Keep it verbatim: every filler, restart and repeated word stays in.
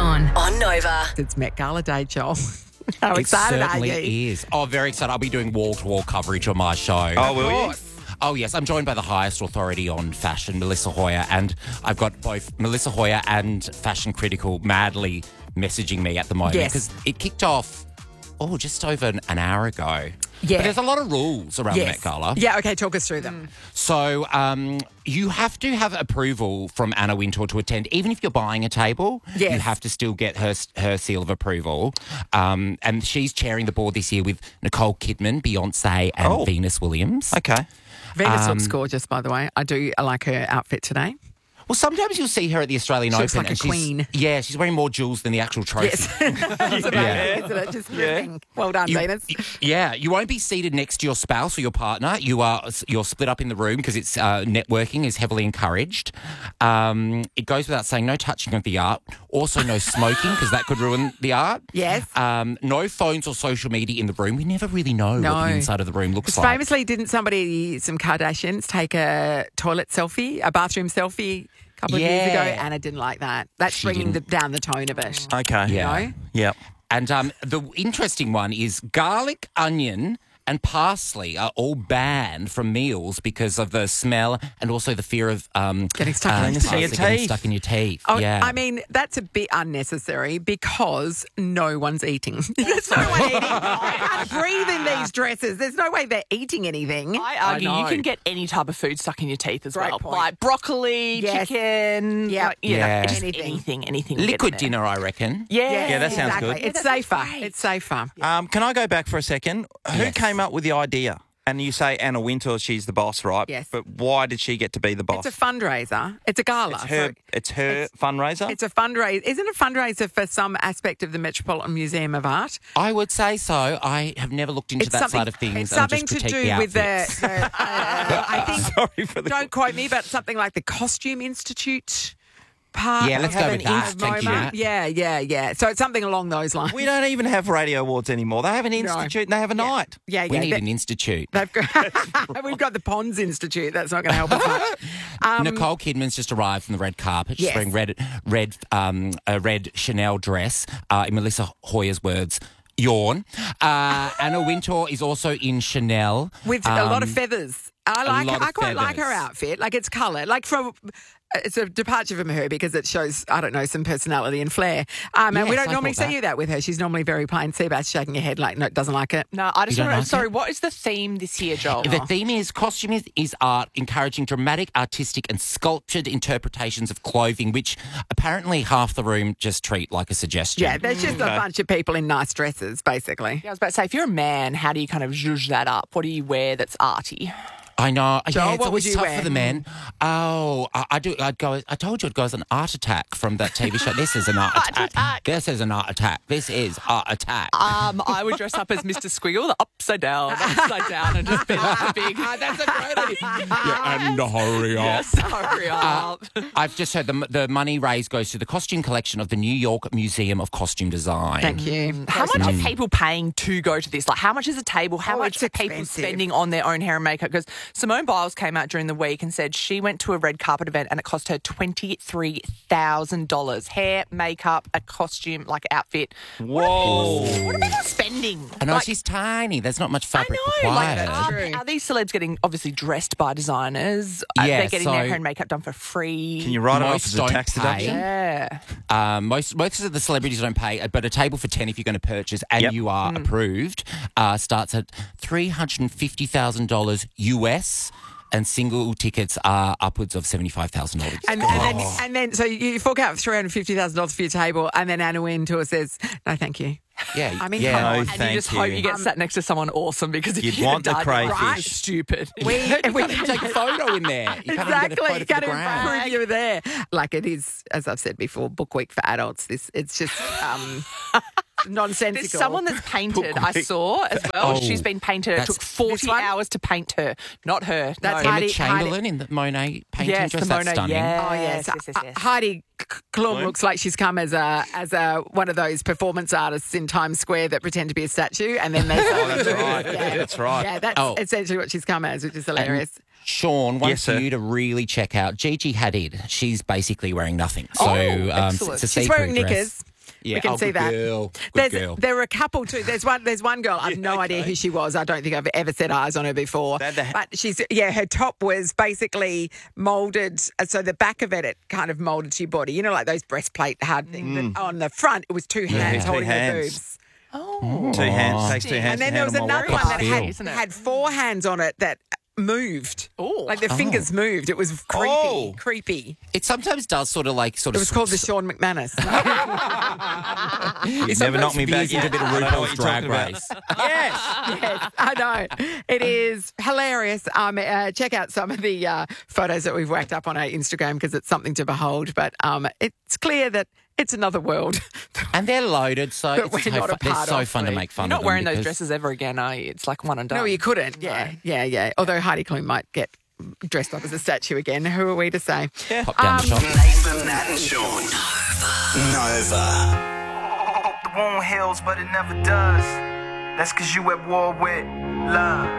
Sean on Nova. It's Met Gala Day, Joel. How It excited are certainly you? is. Oh, very excited. I'll be doing wall-to-wall coverage on my show. Oh, will you? Oh, yes. I'm joined by the highest authority on fashion, Melissa Hoyer, and I've got both Melissa Hoyer and Fashion Critical madly messaging me at the moment. Yes. Because it kicked off, oh, just over an, an hour ago. Yeah. But there's a lot of rules around the Met Gala. Yeah, okay, talk us through them. So um, you have to have approval from Anna Wintour to attend. Even if you're buying a table, Yes. you have to still get her her seal of approval. Um, and she's chairing the board this year with Nicole Kidman, Beyonce and Oh. Venus Williams. Okay. Venus Um, looks gorgeous, by the way. I do like her outfit today. Well, sometimes you'll see her at the Australian She Open. looks like and a she's- queen. Yeah, she's wearing more jewels than the actual trophy. Yes. It's amazing, isn't it? Just dripping. Well done, You- Venus. Yeah, you won't be seated next to your spouse or your partner. You are you're split up in the room because it's uh, networking is heavily encouraged. Um, it goes without saying, no touching of the art. Also, no smoking because that could ruin the art. Yes. Um, no phones or social media in the room. We never really know No. what the inside of the room looks Because like. famously, didn't somebody, some Kardashians, take a toilet selfie, a bathroom selfie a couple of years ago? Yeah. Anna didn't like that. That's She bringing the, didn't. down the tone of it. Okay. Yeah. You know? Yep. And um, the interesting one is garlic, onion, and parsley are all banned from meals because of the smell and also the fear of um, Getting stuck uh, in your parsley teeth. getting stuck in your teeth. Oh, yeah. I mean, that's a bit unnecessary because no one's eating. There's no one eating. I can't breathe in these dresses. There's no way they're eating anything. I argue I you know. can get any type of food stuck in your teeth as Great well. point. Like broccoli, Yes. chicken, Yep. like, you Yeah. know, just Anything. anything, anything. can get Liquid in there. dinner, I reckon. Yeah. Yeah, that sounds exactly. good. It's Yeah, that sounds safer. great. It's safer. Um, can I go back for a second? Who Yes. came up with the idea? And you say Anna Wintour, she's the boss, right? Yes. But why did she get to be the boss? It's a fundraiser. It's a gala. It's her, So it's her it's- fundraiser? it's a fundraiser. Isn't it a fundraiser for some aspect of the Metropolitan Museum of Art? I would say so. I have never looked into It's that something, side of things. it's and I something just to critique do the with the, outfits. the uh, I think, Sorry for the... don't quote me, but something like the Costume Institute part. Yeah, let's have go an with that. in- Thank you, moment. Nat. Yeah, yeah, yeah. So it's something along those lines. We don't even have radio awards anymore. They have an institute and they have a night. Yeah, We yeah. need They- an institute. They've got, we've got the Ponds Institute. That's not going to help us much. Um, Nicole Kidman's just arrived from the red carpet. She's Yes. wearing red, red, um, a red Chanel dress. Uh, in Melissa Hoyer's words, yawn. Uh, Anna Wintour is also in Chanel with a lot of Um, feathers. I like. lot of I quite like her feathers. outfit. Like it's coloured. Like from. It's a departure from her because it shows, I don't know, some personality and flair. Um, and we Yes, don't I normally thought see that. you that with her. She's normally very plain. Seabass shaking your head like, no, doesn't like it. No, I just You don't want to like sorry, it? what is the theme this year, Joel? The theme is costume is, is art, encouraging dramatic, artistic, and sculptured interpretations of clothing, which apparently half the room just treat like a suggestion. Yeah, there's just a bunch of people in nice dresses, basically. Yeah, I was about to say, if you're a man, how do you kind of zhuzh that up? What do you wear that's arty? I know. Joel, yeah, it's what always would you tough wear? for the men. Oh, I, I do. I'd go. I told you I'd go as an art attack from that T V show. This is an art attack. attack. This is an art attack. This is art attack. Um, I would dress up as Mister Squiggle, the upside down, upside down, and just be like the big. That's a great idea. Yeah, and hurry up. Yes, hurry up. I've just heard the the money raised goes to the costume collection of the New York Museum of Costume Design. Thank you. How much are people paying to go to this? Like, how much is a table? How Oh, much it's are people expensive. spending on their own hair and makeup? Because Simone Biles came out during the week and said she went to a red carpet event and it cost her twenty-three thousand dollars. Hair, makeup, a costume, like outfit. Whoa. What are people spending? I know Like, she's tiny. There's not much I fabric know. required. Like, True. um, are these celebs getting obviously dressed by designers? Are Yeah, they getting so- their hair and makeup done for free? Can you write it off Most as a don't tax pay. deduction? Yeah. Um, most most of the celebrities don't pay, but a table for ten if you're going to purchase and Yep. you are approved uh, starts at three hundred and fifty thousand dollars U S, and single tickets are upwards of seventy five thousand dollars. And, and, then, and then, so you fork out three hundred fifty thousand dollars for your table, and then Anna Wintour says, no, thank you. Yeah, I mean, yeah. come on. No, And thank you just you. hope you get Um, sat next to someone awesome because if You'd you want the done it, crayfish. it's stupid. We, we You can't take a photo in there. You can't even get a exactly. photo You for can't the even gram. prove you were there. Like it is, as I've said before, book week for adults. This it's just um, nonsensical. There's someone that's painted, I saw as well. Oh, She's been painted. It that's- took forty This one? hours to paint her. Not her. That's no. Emma Heidi- Chamberlain in the Monet painting Yes, dress. the That's Monet, stunning. yeah. Oh yes, Yes, yes, Uh, yes. Heidi Klum looks like she's come as a as a one of those performance artists in Times Square that pretend to be a statue, and then they. Oh, that's right. Yeah. That's right. Yeah, that's Oh. essentially what she's come as, which is hilarious. Sean, one Yes, for sir. you to really check out. Gigi Hadid. She's basically wearing nothing. So Oh, um, excellent. it's a She's see-through wearing dress. knickers. Yeah, we can oh, see good that. girl. Good there's, girl. There are a couple too. There's one. There's one girl. I've no idea who she was. I don't think I've ever set eyes on her before. They had the ha- But she's yeah. Her top was basically molded. So the back of it, it kind of molded to your body. You know, like those breastplate hard things. But on the front, it was two hands two holding her hands. boobs. Oh. Two hands. Takes two hands. And then to there was handle my another walk. one that feel. had, Isn't it? had four hands on it that moved. Ooh. Like the fingers moved. It was creepy. Oh. Creepy. It sometimes does sort of like sort It of. was called the Sean McManus. It Never knocked sometimes me back veers into a yet. bit of I don't know what RuPaul's you're Drag talking about. Race. yes, yes, I know. It is hilarious. Um, uh, check out some of the uh, photos that we've whacked up on our Instagram because it's something to behold. But um, it's clear that it's another world. And they're loaded, so But it's we're so not a fun. They're part so of, fun to Lee. make fun You're of not them wearing those because- dresses ever again, are you? It's like one and done. No, you couldn't. Yeah, yeah, yeah. Although Heidi Klum might get dressed up as a statue again. Who are we to say? Pop down the shop. Nathan, Nat, and Sean. Nova. The wound heals, but it never does. That's cause you at war with love.